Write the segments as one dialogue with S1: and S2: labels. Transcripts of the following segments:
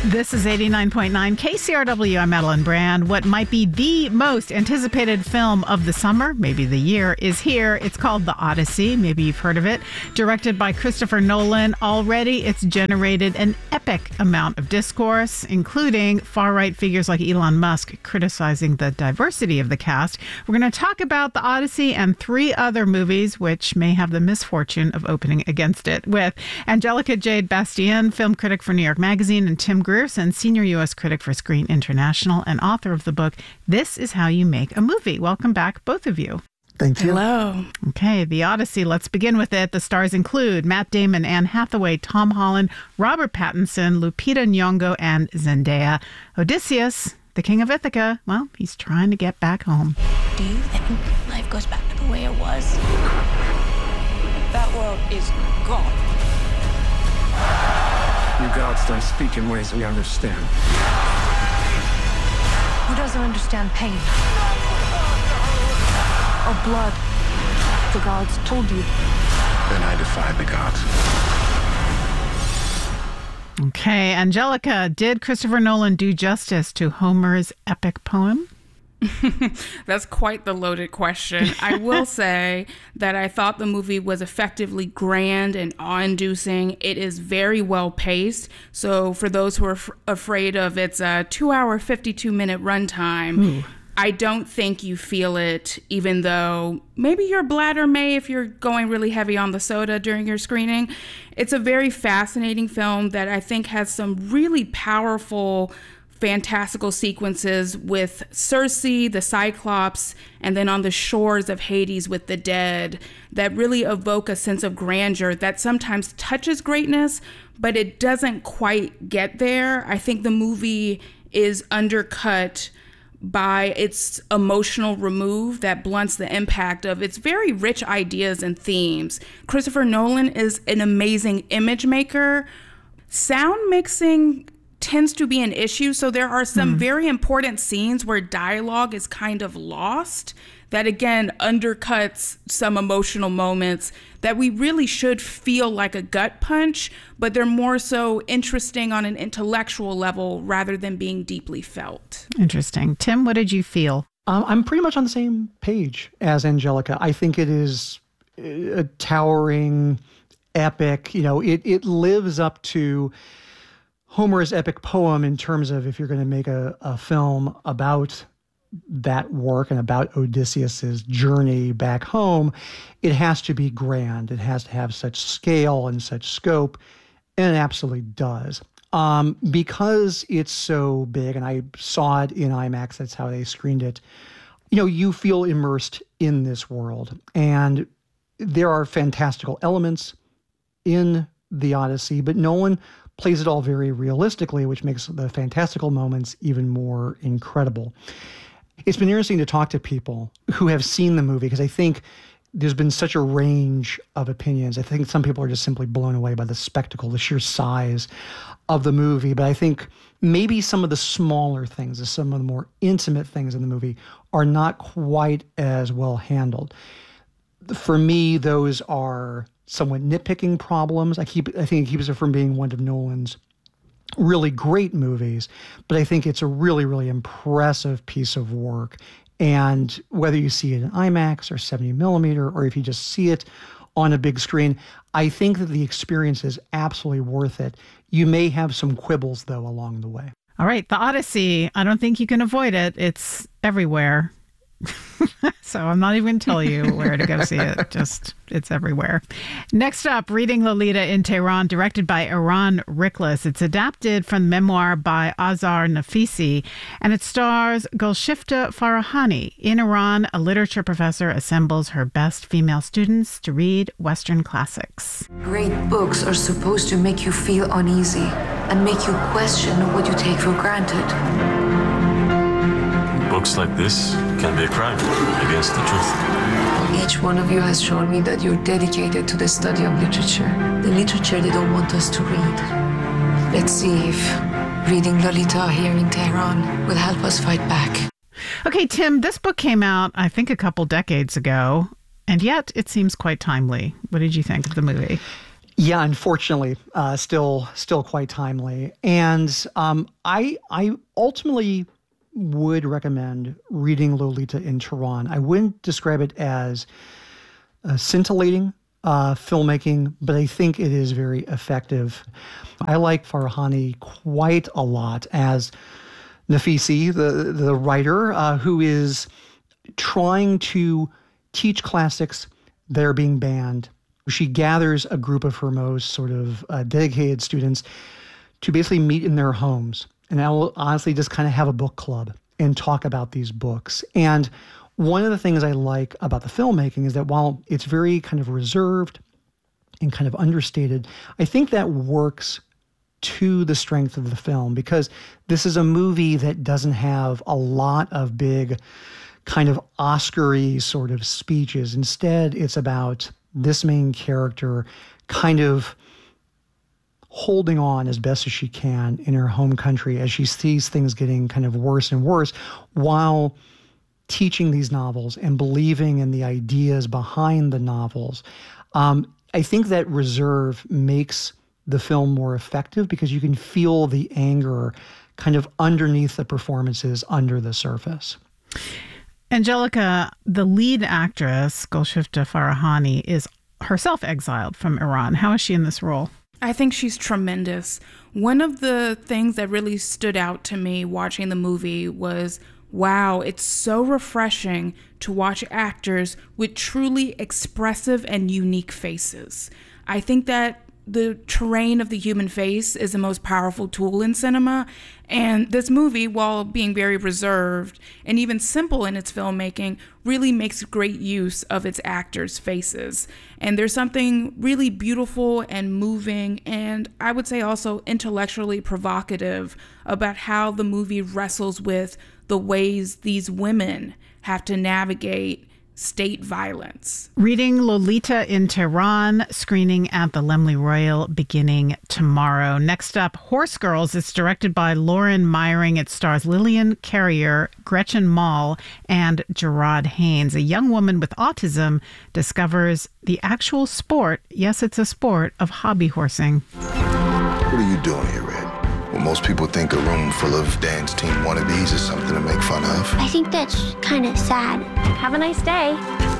S1: This is 89.9 KCRW. I'm Madeline Brand. What might be the most anticipated film of the summer, maybe the year, is here. It's called The Odyssey. Maybe you've heard of it. Directed by Christopher Nolan. Already, it's generated an epic amount of discourse, including far-right figures like Elon Musk criticizing the diversity of the cast. We're going to talk about The Odyssey and three other movies which may have the misfortune of opening against it, with Angelica Jade Bastien, film critic for New York Magazine, and Tim Grierson, senior U.S. critic for Screen International and author of the book, This Is How You Make a Movie. Welcome back, both of you.
S2: Thank you.
S1: Hello. Okay, The Odyssey. Let's begin with it. The stars include Matt Damon, Anne Hathaway, Tom Holland, Robert Pattinson, Lupita Nyong'o, and Zendaya. Odysseus, the king of Ithaca, well, he's trying to get back home.
S3: Do you think life goes back to the way it was?
S4: That world is gone.
S5: You gods don't speak in ways we understand.
S3: Who doesn't understand pain? Or blood? The gods told you.
S5: Then I defied the gods.
S1: Okay, Angelica, did Christopher Nolan do justice to Homer's epic poem?
S6: That's quite the loaded question. I will say that I thought the movie was effectively grand and awe-inducing. It is very well paced. So for those who are afraid of its 2-hour, 52-minute runtime, I don't think you feel it, even though maybe your bladder may if you're going really heavy on the soda during your screening. It's a very fascinating film that I think has some really powerful fantastical sequences with Circe, the Cyclops, and then on the shores of Hades with the dead that really evoke a sense of grandeur that sometimes touches greatness, but it doesn't quite get there. I think the movie is undercut by its emotional remove that blunts the impact of its very rich ideas and themes. Christopher Nolan is an amazing image maker. Sound mixing tends to be an issue. So there are some very important scenes where dialogue is kind of lost that, again, undercuts some emotional moments that we really should feel like a gut punch, but they're more so interesting on an intellectual level rather than being deeply felt.
S1: Interesting. Tim, what did you feel?
S2: I'm pretty much on the same page as Angelica. I think it is a towering, epic, it lives up to Homer's epic poem in terms of if you're going to make a film about that work and about Odysseus's journey back home, it has to be grand. It has to have such scale and such scope, and it absolutely does. Because it's so big, and I saw it in IMAX, that's how they screened it, you feel immersed in this world. And there are fantastical elements in The Odyssey, but Nolan plays it all very realistically, which makes the fantastical moments even more incredible. It's been interesting to talk to people who have seen the movie, because I think there's been such a range of opinions. I think some people are just simply blown away by the spectacle, the sheer size of the movie. But I think maybe some of the smaller things, some of the more intimate things in the movie are not quite as well handled. For me, those are somewhat nitpicking problems. I think it keeps it from being one of Nolan's really great movies, but I think it's a really, really impressive piece of work. And whether you see it in IMAX or 70 millimeter, or if you just see it on a big screen, I think that the experience is absolutely worth it. You may have some quibbles, though, along the way.
S1: All right, The Odyssey. I don't think you can avoid it. It's everywhere. So I'm not even going to tell you where to go see it. Just, it's everywhere. Next up, Reading Lolita in Tehran, directed by Eran Riklis. It's adapted from the memoir by Azar Nafisi, and it stars Golshifta Farahani. In Iran, a literature professor assembles her best female students to read Western classics.
S7: Great books are supposed to make you feel uneasy and make you question what you take for granted.
S8: Books like this can be a crime against the truth.
S7: Each one of you has shown me that you're dedicated to the study of literature. The literature they don't want us to read. Let's see if reading Lolita here in Tehran will help us fight back.
S1: Okay, Tim, this book came out, I think, a couple decades ago, and yet it seems quite timely. What did you think of the movie?
S2: Yeah, unfortunately, still quite timely. And I ultimately would recommend reading Lolita in Tehran. I wouldn't describe it as scintillating filmmaking, but I think it is very effective. I like Farahani quite a lot as Nafisi, the writer, who is trying to teach classics that are being banned. She gathers a group of her most sort of dedicated students to basically meet in their homes. And I will honestly just kind of have a book club and talk about these books. And one of the things I like about the filmmaking is that while it's very kind of reserved and kind of understated, I think that works to the strength of the film, because this is a movie that doesn't have a lot of big kind of Oscar-y sort of speeches. Instead, it's about this main character kind of holding on as best as she can in her home country as she sees things getting kind of worse and worse, while teaching these novels and believing in the ideas behind the novels. I think that reserve makes the film more effective because you can feel the anger kind of underneath the performances under the surface.
S1: Angelica, the lead actress, Golshifteh Farahani, is herself exiled from Iran. How is she in this role?
S6: I think she's tremendous. One of the things that really stood out to me watching the movie was, wow, it's so refreshing to watch actors with truly expressive and unique faces. I think that the terrain of the human face is the most powerful tool in cinema. And this movie, while being very reserved and even simple in its filmmaking, really makes great use of its actors' faces. And there's something really beautiful and moving, and I would say also intellectually provocative about how the movie wrestles with the ways these women have to navigate state violence.
S1: Reading Lolita in Tehran, screening at the Laemmle Royal beginning tomorrow. Next up, Horse Girls. It's directed by Lauren Meyering. It stars Lillian Carrier, Gretchen Mol, and Gerard Haynes. A young woman with autism discovers the actual sport, yes, it's a sport, of hobby horsing.
S9: What are you doing here, Red? Well, most people think a room full of dance team wannabes is something to make fun of.
S10: I think that's kind of sad. Have a nice day.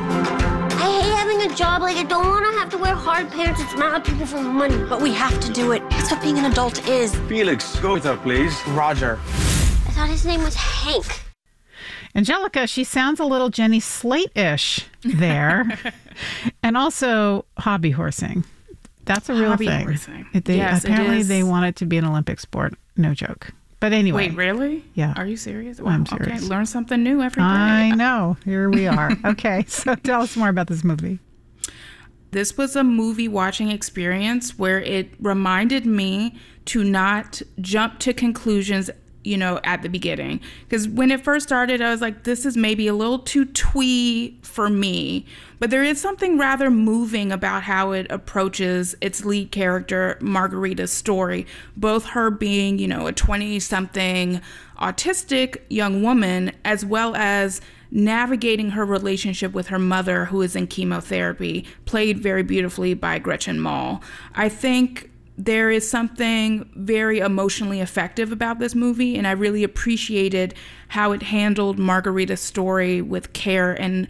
S10: I hate having a job. I don't want to have to wear hard pants and smile at people for money.
S4: But we have to do it. That's what being an adult is.
S5: Felix, go with her, please. Roger.
S10: I thought his name was Hank.
S1: Angelica, she sounds a little Jenny Slate-ish there. And also hobby horsing. That's a real
S6: hobby
S1: thing.
S6: Horsing.
S1: Yes, apparently they want it to be an Olympic sport. No joke. But anyway.
S6: Wait, really?
S1: Yeah.
S6: Are you serious?
S1: Wow. I'm serious.
S6: Okay, learn something new every day.
S1: I know. Here we are. Okay, so tell us more about this movie.
S6: This was a movie watching experience where it reminded me to not jump to conclusions, at the beginning. Because when it first started, I was like, this is maybe a little too twee for me. But there is something rather moving about how it approaches its lead character, Margarita's story. Both her being, a 20-something autistic young woman, as well as navigating her relationship with her mother, who is in chemotherapy, played very beautifully by Gretchen Mol. I think there is something very emotionally effective about this movie, and I really appreciated how it handled Margarita's story with care and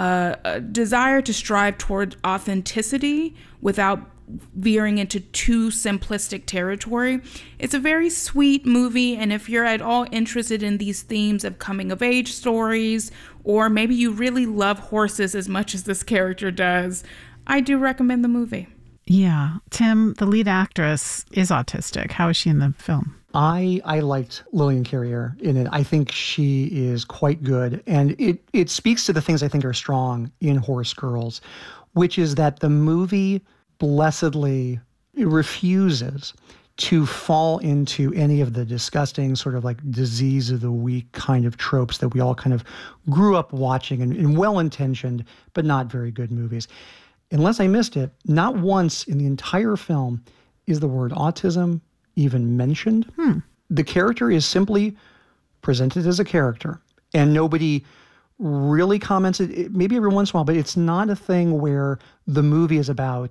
S6: a desire to strive toward authenticity without veering into too simplistic territory. It's a very sweet movie, and if you're at all interested in these themes of coming-of-age stories, or maybe you really love horses as much as this character does, I do recommend the movie.
S1: Yeah. Tim, the lead actress, is autistic. How is she in the film?
S2: I liked Lillian Carrier in it. I think she is quite good. And it speaks to the things I think are strong in Horse Girls, which is that the movie blessedly refuses to fall into any of the disgusting sort of like disease of the week kind of tropes that we all kind of grew up watching in well-intentioned but not very good movies. Unless I missed it, not once in the entire film is the word autism even mentioned. The character is simply presented as a character, and nobody really comments it, maybe every once in a while, but it's not a thing where the movie is about,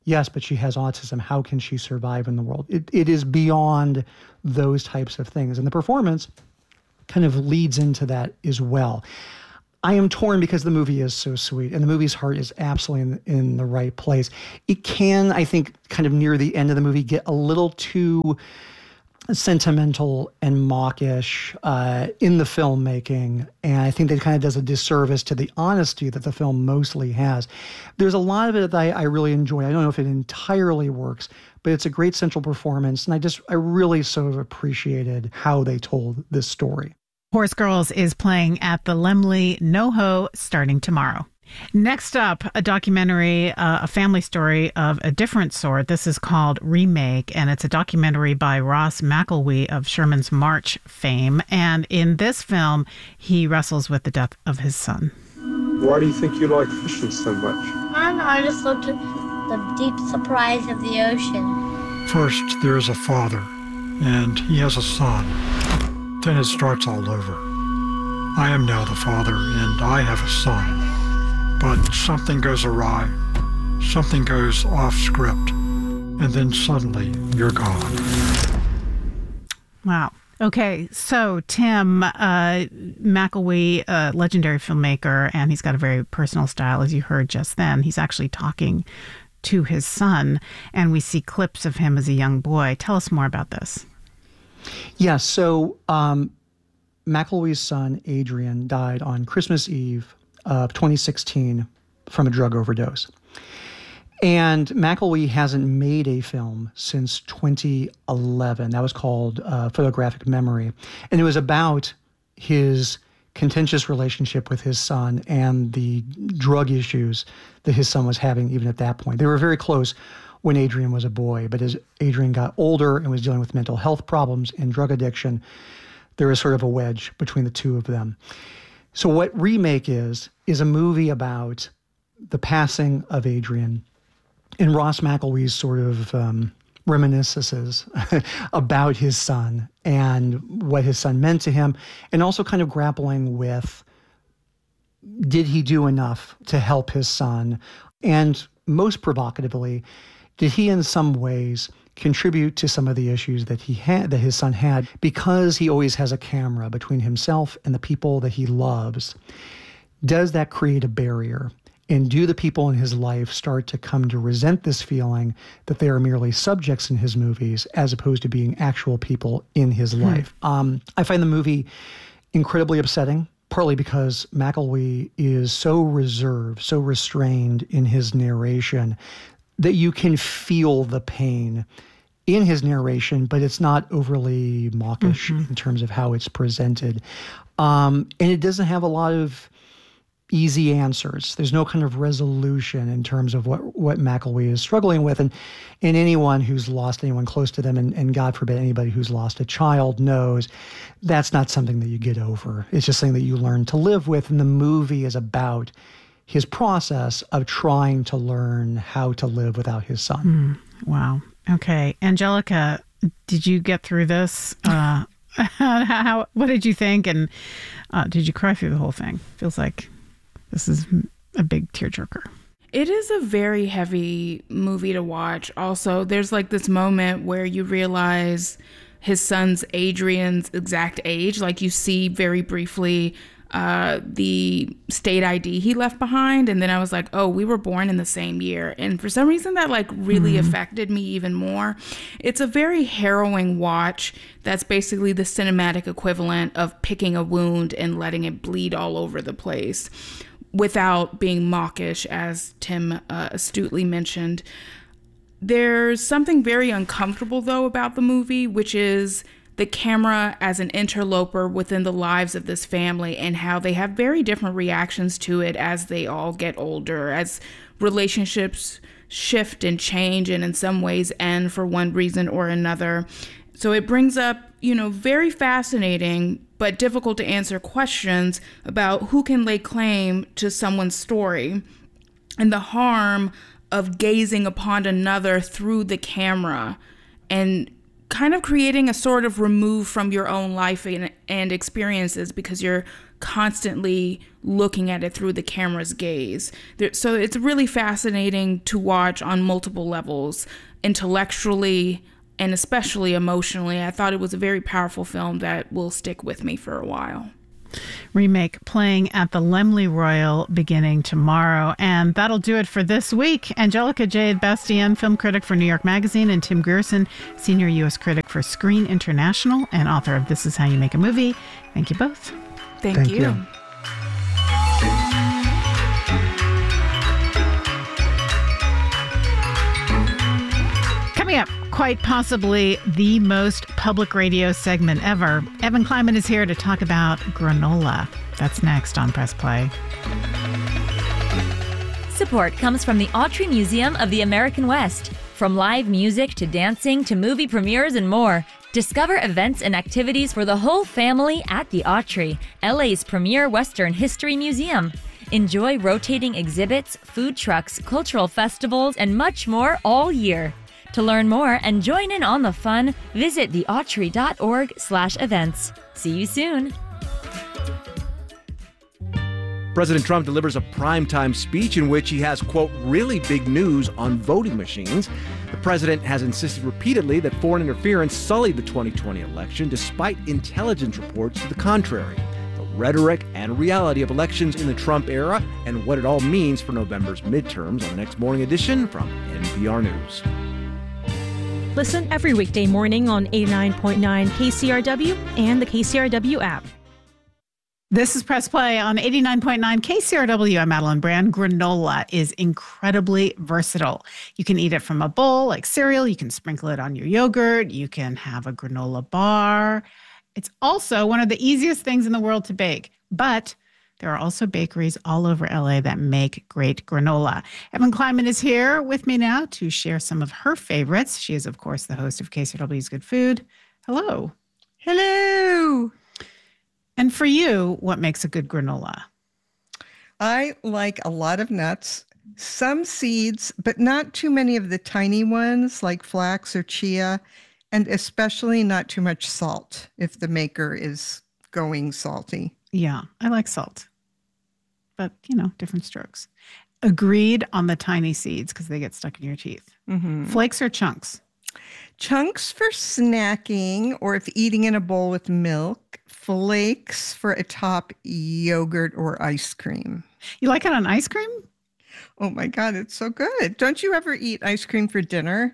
S2: Yes, but she has autism. How can she survive in the world? It is beyond those types of things. And the performance kind of leads into that as well. I am torn because the movie is so sweet and the movie's heart is absolutely in the right place. It can, I think, kind of near the end of the movie get a little too sentimental and mawkish in the filmmaking, and I think that kind of does a disservice to the honesty that the film mostly has. There's a lot of it that I really enjoy. I don't know if it entirely works, but it's a great central performance, and I really sort of appreciated how they told this story.
S1: Horse Girls is playing at the Laemmle NoHo starting tomorrow. Next up, a documentary, a family story of a different sort. This is called Remake, and it's a documentary by Ross McElwee of Sherman's March fame. And in this film, he wrestles with the death of his son.
S5: Why do you think you like fishing so much?
S10: I don't know, I just looked at the deep surprise of the ocean.
S11: First, there is a father, and he has a son. Then it starts all over. I am now the father, and I have a son. But something goes awry, something goes off script, and then suddenly you're gone.
S1: Wow. Okay, so Tim McElwee, a legendary filmmaker, and he's got a very personal style, as you heard just then. He's actually talking to his son, and we see clips of him as a young boy. Tell us more about this.
S2: Yeah, so McElwee's son, Adrian, died on Christmas Eve of 2016 from a drug overdose. And McElwee hasn't made a film since 2011. That was called Photographic Memory. And it was about his contentious relationship with his son and the drug issues that his son was having even at that point. They were very close when Adrian was a boy, but as Adrian got older and was dealing with mental health problems and drug addiction, there was sort of a wedge between the two of them. So what Remake is a movie about the passing of Adrian and Ross McElwee's sort of reminiscences about his son and what his son meant to him, and also kind of grappling with, did he do enough to help his son? And most provocatively, did he in some ways contribute to some of the issues that his son had, because he always has a camera between himself and the people that he loves? Does that create a barrier? And do the people in his life start to come to resent this feeling that they are merely subjects in his movies as opposed to being actual people in his life? I find the movie incredibly upsetting, partly because McElwee is so reserved, so restrained in his narration that you can feel the pain in his narration, but it's not overly mawkish in terms of how it's presented. And it doesn't have a lot of easy answers. There's no kind of resolution in terms of what McElwee is struggling with. And anyone who's lost anyone close to them, and God forbid anybody who's lost a child, knows that's not something that you get over. It's just something that you learn to live with. And the movie is about his process of trying to learn how to live without his son.
S1: Wow. Okay. Angelica, did you get through this? What did you think? And did you cry through the whole thing? Feels like this is a big tearjerker.
S6: It is a very heavy movie to watch. Also, there's like this moment where you realize his son's Adrian's exact age. Like you see very briefly the state ID he left behind, and then I was like, oh, we were born in the same year. And for some reason that like really affected me even more. It's a very harrowing watch. That's basically the cinematic equivalent of picking a wound and letting it bleed all over the place without being mawkish, as Tim astutely mentioned. There's something very uncomfortable though about the movie, which is the camera as an interloper within the lives of this family, and how they have very different reactions to it as they all get older, as relationships shift and change, and in some ways end for one reason or another. So it brings up, very fascinating but difficult to answer questions about who can lay claim to someone's story and the harm of gazing upon another through the camera and kind of creating a sort of remove from your own life and experiences because you're constantly looking at it through the camera's gaze. So it's really fascinating to watch on multiple levels, intellectually and especially emotionally. I thought it was a very powerful film that will stick with me for a while.
S1: Remake playing at the Laemmle Royal beginning tomorrow. And that'll do it for this week. Angelica Jade Bastien, film critic for New York Magazine, and Tim Grierson, senior U.S. critic for Screen International and author of This Is How You Make a Movie. Thank you both.
S6: Thank you.
S1: Coming up, quite possibly the most public radio segment ever, Evan Kleiman is here to talk about granola. That's next on Press Play.
S12: Support comes from the Autry Museum of the American West. From live music to dancing to movie premieres and more, discover events and activities for the whole family at the Autry, LA's premier Western history museum. Enjoy rotating exhibits, food trucks, cultural festivals, and much more all year. To learn more and join in on the fun, visit theautry.org/events. See you soon.
S13: President Trump delivers a primetime speech in which he has, quote, really big news on voting machines. The president has insisted repeatedly that foreign interference sullied the 2020 election, despite intelligence reports to the contrary. The rhetoric and reality of elections in the Trump era and what it all means for November's midterms on the next morning edition from NPR News.
S14: Listen every weekday morning on 89.9 KCRW and the KCRW app.
S1: This is Press Play on 89.9 KCRW. I'm Madeline Brand. Granola is incredibly versatile. You can eat it from a bowl like cereal. You can sprinkle it on your yogurt. You can have a granola bar. It's also one of the easiest things in the world to bake. But there are also bakeries all over LA that make great granola. Evan Kleiman is here with me now to share some of her favorites. She is, of course, the host of KCRW's Good Food. Hello.
S15: Hello.
S1: And for you, what makes a good granola?
S15: I like a lot of nuts, some seeds, but not too many of the tiny ones like flax or chia, and especially not too much salt if the maker is going salty.
S1: Yeah, I like salt, but, different strokes. Agreed on the tiny seeds because they get stuck in your teeth.
S15: Mm-hmm.
S1: Flakes or chunks?
S15: Chunks for snacking or if eating in a bowl with milk. Flakes for atop yogurt or ice cream.
S1: You like it on ice cream?
S15: Oh my God, it's so good. Don't you ever eat ice cream for dinner?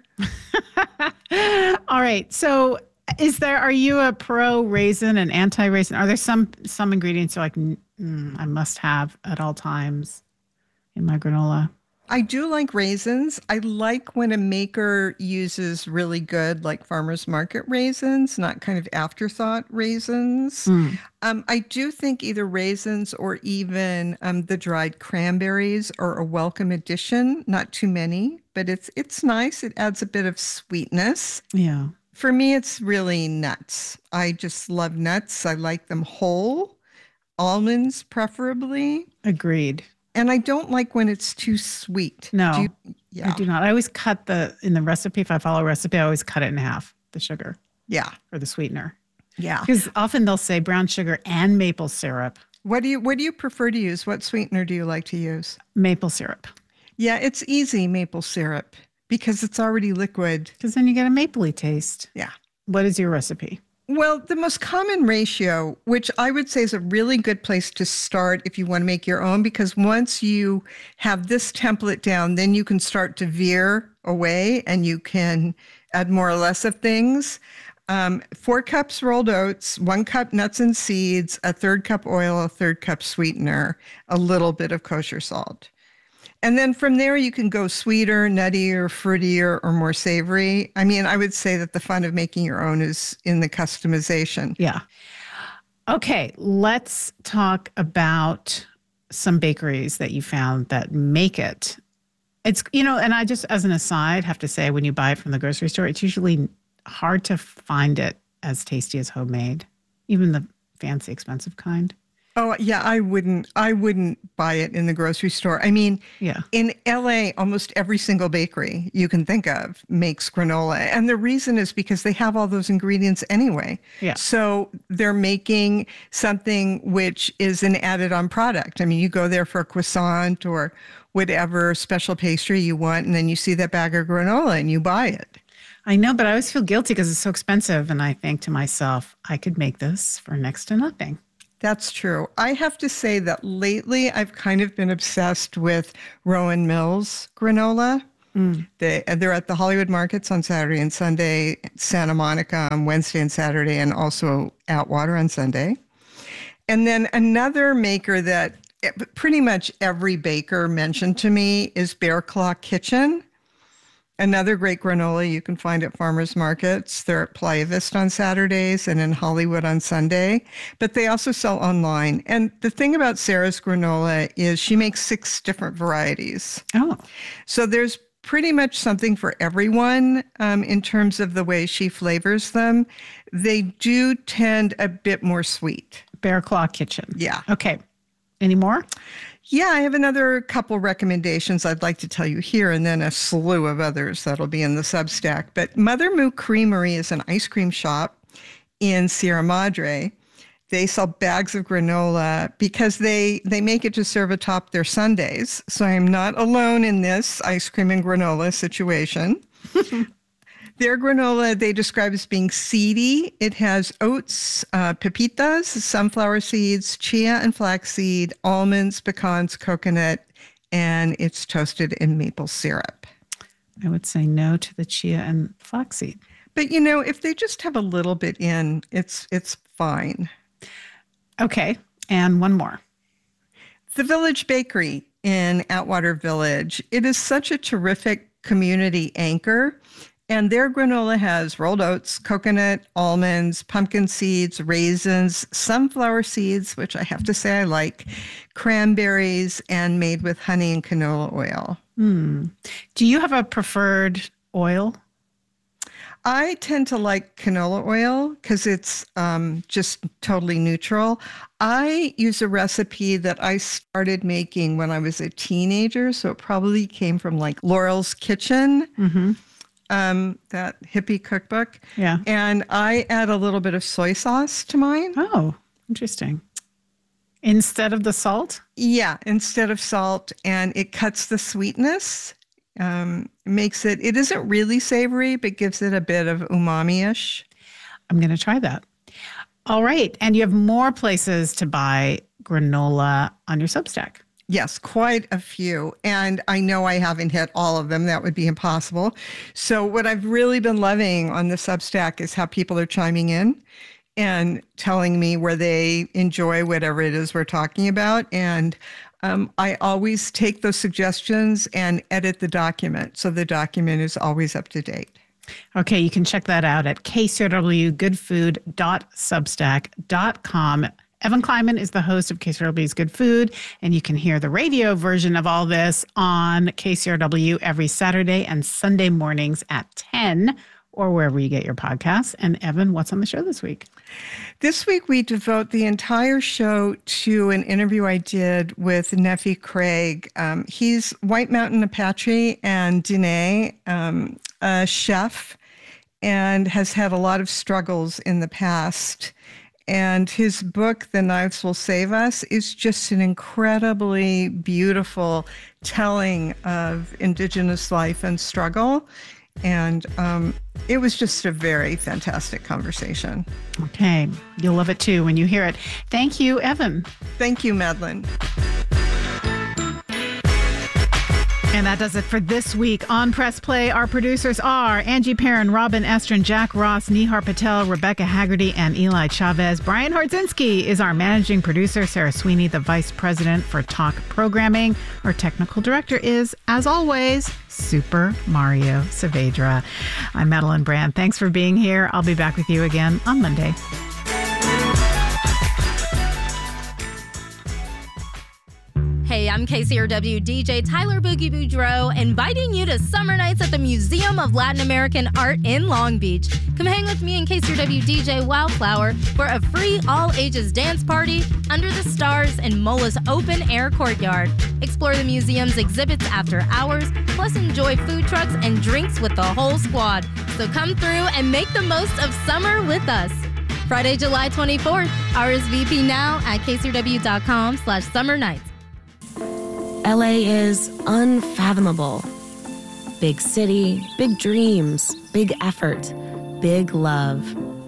S1: All right. So are you a pro raisin and anti-raisin? Are there some ingredients you're like, I must have at all times in my granola?
S15: I do like raisins. I like when a maker uses really good, like farmer's market raisins, not kind of afterthought raisins. I do think either raisins or even the dried cranberries are a welcome addition. Not too many, but it's nice. It adds a bit of sweetness.
S1: Yeah.
S15: For me, it's really nuts. I just love nuts. I like them whole, almonds preferably.
S1: Agreed.
S15: And I don't like when it's too sweet.
S1: No,
S15: I
S1: do not. I always cut in the recipe, if I follow a recipe, I always cut it in half, the sugar.
S15: Yeah.
S1: Or the sweetener.
S15: Yeah.
S1: Because often they'll say brown sugar and maple syrup.
S15: What do you prefer to use? What sweetener do you like to use?
S1: Maple syrup.
S15: Yeah, it's easy, maple syrup, because it's already liquid.
S1: Because then you get a mapley taste.
S15: Yeah.
S1: What is your recipe?
S15: Well, the most common ratio, which I would say is a really good place to start if you want to make your own, because once you have this template down, then you can start to veer away and you can add more or less of things. 4 cups rolled oats, 1 cup nuts and seeds, a 1/3 cup oil, a 1/3 cup sweetener, a little bit of kosher salt. And then from there, you can go sweeter, nuttier, fruitier, or more savory. I mean, I would say that the fun of making your own is in the customization.
S1: Yeah. Okay, let's talk about some bakeries that you found that make it. It's, and I just, as an aside, have to say, when you buy it from the grocery store, it's usually hard to find it as tasty as homemade, even the fancy, expensive kind.
S15: Oh, yeah, I wouldn't buy it in the grocery store. I mean, in LA, almost every single bakery you can think of makes granola. And the reason is because they have all those ingredients anyway.
S1: Yeah.
S15: So they're making something which is an added on product. I mean, you go there for a croissant or whatever special pastry you want, and then you see that bag of granola and you buy it.
S1: I know, but I always feel guilty because it's so expensive. And I think to myself, I could make this for next to nothing.
S15: That's true. I have to say that lately I've kind of been obsessed with Rowan Mills granola. They're at the Hollywood Markets on Saturday and Sunday, Santa Monica on Wednesday and Saturday, and also Atwater on Sunday. And then another maker that pretty much every baker mentioned to me is Bear Claw Kitchen. Another great granola you can find at farmers markets. They're at Playa Vista on Saturdays and in Hollywood on Sunday, but they also sell online. And the thing about Sarah's granola is she makes 6 different varieties.
S1: Oh.
S15: So there's pretty much something for everyone in terms of the way she flavors them. They do tend a bit more sweet.
S1: Bear Claw Kitchen.
S15: Yeah.
S1: Okay. Any more?
S15: Yeah, I have another couple recommendations I'd like to tell you here, and then a slew of others that'll be in the Substack. But Mother Moo Creamery is an ice cream shop in Sierra Madre. They sell bags of granola because they make it to serve atop their sundaes. So I'm not alone in this ice cream and granola situation. Their granola, they describe as being seedy. It has oats, pepitas, sunflower seeds, chia and flaxseed, almonds, pecans, coconut, and it's toasted in maple syrup.
S1: I would say no to the chia and flaxseed.
S15: But, you know, if they just have a little bit in, it's fine.
S1: Okay, and one more.
S15: The Village Bakery in Atwater Village. It is such a terrific community anchor. And their granola has rolled oats, coconut, almonds, pumpkin seeds, raisins, sunflower seeds, which I have to say I like, cranberries, and made with honey and canola oil.
S1: Do you have a preferred oil?
S15: I tend to like canola oil because it's just totally neutral. I use a recipe that I started making when I was a teenager, so it probably came from like Laurel's Kitchen. That hippie cookbook.
S1: Yeah.
S15: And I add a little bit of soy sauce to mine.
S1: Oh, interesting. Instead of the salt?
S15: Yeah, instead of salt. And it cuts the sweetness, makes it isn't really savory, but gives it a bit of umami-ish.
S1: I'm going to try that. All right. And you have more places to buy granola on your Substack.
S15: Yes, quite a few. And I know I haven't hit all of them. That would be impossible. So what I've really been loving on the Substack is how people are chiming in and telling me where they enjoy whatever it is we're talking about. And I always take those suggestions and edit the document. So the document is always up to date.
S1: Okay, you can check that out at kcrwgoodfood.substack.com. Evan Kleiman is the host of KCRW's Good Food, and you can hear the radio version of all this on KCRW every Saturday and Sunday mornings at 10 or wherever you get your podcasts. And Evan, what's on the show this week?
S15: This week, we devote the entire show to an interview I did with Nephi Craig. He's White Mountain Apache and Dene, a chef, and has had a lot of struggles in the past. And his book, The Knives Will Save Us, is just an incredibly beautiful telling of Indigenous life and struggle. And it was just a very fantastic conversation.
S1: Okay. You'll love it too when you hear it. Thank you, Evan.
S15: Thank you, Madeline.
S1: And that does it for this week on Press Play. Our producers are Angie Perrin, Robin Estrin, Jack Ross, Nihar Patel, Rebecca Haggerty, and Eli Chavez. Brian Hardzinski is our managing producer. Sarah Sweeney, the vice president for Talk Programming. Our technical director is, as always, Super Mario Saavedra. I'm Madeline Brand. Thanks for being here. I'll be back with you again on Monday.
S12: Hey,
S16: I'm KCRW DJ Tyler Boogie Boudreaux, inviting you to Summer Nights at the Museum of Latin American Art in Long Beach. Come hang with me and KCRW DJ Wildflower for a free all-ages dance party under the stars in MOLA's open-air courtyard. Explore the museum's exhibits after hours, plus enjoy food trucks and drinks with the whole squad. So come through and make the most of summer with us. Friday, July 24th. RSVP now at kcrw.com/summer nights.
S17: LA is unfathomable. Big city, big dreams, big effort, big love.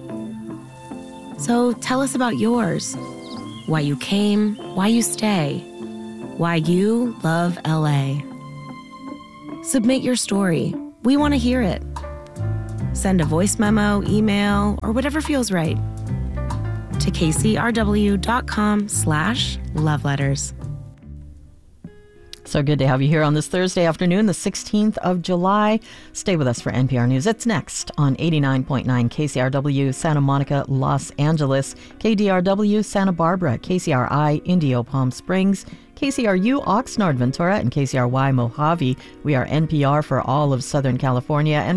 S17: So tell us about yours. Why you came, why you stay, why you love LA. Submit your story. We want to hear it. Send a voice memo, email, or whatever feels right to kcrw.com/loveletters.
S18: So good to have you here on this Thursday afternoon, the 16th of July. Stay with us for NPR News. It's next on 89.9 KCRW, Santa Monica, Los Angeles, KDRW, Santa Barbara, KCRI, Indio, Palm Springs, KCRU, Oxnard, Ventura, and KCRY, Mojave. We are NPR for all of Southern California. And